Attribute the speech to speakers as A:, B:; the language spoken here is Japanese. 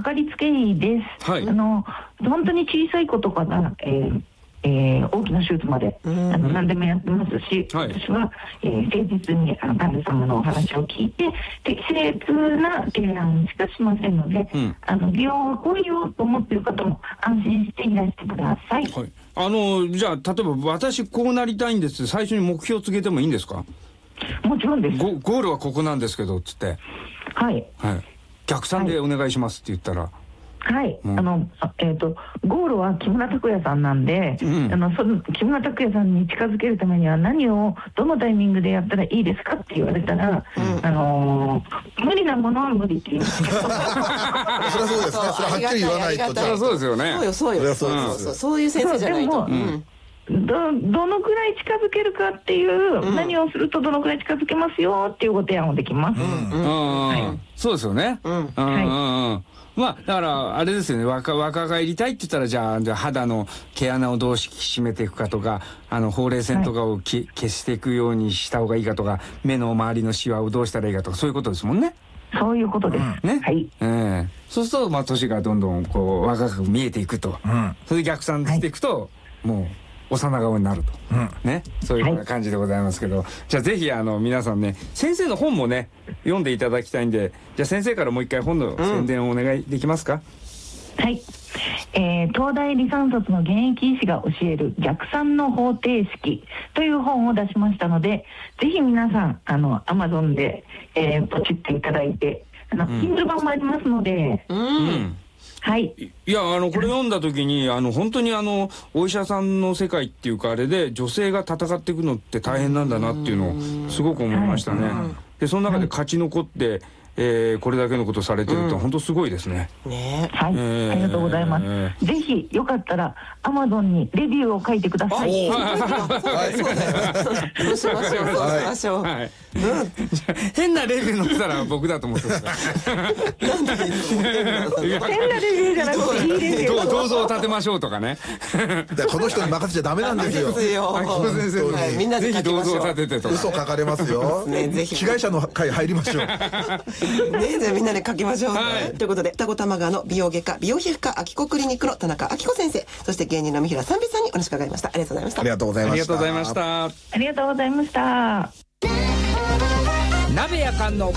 A: かりつけ医です。
B: はい、
A: 本当に小さいことから、大きな手術まで、何でもやってますし、
B: はい、
A: 私は、誠実に患者様のお話を聞いて適切な提案しかしませんので、美容をこう言おうと思っている方も安心していらしてください。
B: はい、じゃあ例えば私こうなりたいんです最初に目標を告げてもいいんですか？
A: もちろんです。
B: ゴールはここなんですけどつって、
A: はい、
B: はい、逆算でお願いしますって言ったら、
A: はい、ゴールは木村拓哉さんなんで、その木村拓哉さんに近づけるためには何をどのタイミングでやったらいいですかって言われたら、無理なものは無理って言うんですけどそれ
C: はそうですね。それははっきり言わないと。
B: そうですよね。
D: そういう先生じゃないと。
A: どのくらい近づけるかっていう、何をするとどのくらい近づけますよっていうご提案をできます。
B: そうですよね。まあだからあれですよね、若返りたいって言ったらじゃあ肌の毛穴をどう引き締めていくかとか、ほうれい線とかを消していくようにした方がいいかとか、目の周りのシワをどうしたらいいかとか、そういうことですもんね。
A: そういうことです。
B: ね。
A: はい。
B: そうすると年がどんどんこう若く見えていくと、それで逆算していくと、もう幼顔になると、ね、そういうような感じでございますけど、じゃあぜひ皆さんね、先生の本もね読んでいただきたいんで、じゃあ先生からもう一回本の宣伝をお願いできますか？
A: はい、東大理3卒の現役医師が教える逆算の方程式という本を出しましたので、ぜひ皆さんAmazon で、ポチっていただいて、Kindle 版もありますので、はい、
B: いやこれ読んだ時に本当にお医者さんの世界っていうかあれで女性が戦っていくのって大変なんだなっていうのをすごく思いましたね。でその中で勝ち残って、これだけのことされてると本当すごいですね。
A: はい、ありがとうございます。ぜひよかったら Amazon にレビューを書いてください。
D: そうしましょう。
B: 変なレビュー載せたら僕だと思ってた。
A: 変なレビューじゃなくていいレビュー。
B: 銅像を建てましょうとかね。
C: この人に任せちゃダメなんですよ。
B: 先生、
D: みんなで
B: ぜひ銅像を建ててとか。
C: 嘘書かれますよ。被害者の会入りましょう。
D: じゃあみんなで書きましょう。ということで、二子玉川の美容外科美容皮膚科秋子クリニックの田中明子先生、そして芸人の三平三平さんにお話伺いました。ありがとうございました。
C: ありがとうございました。
B: ありがとうございました。
A: ありがとうございました。
B: 鍋やかんの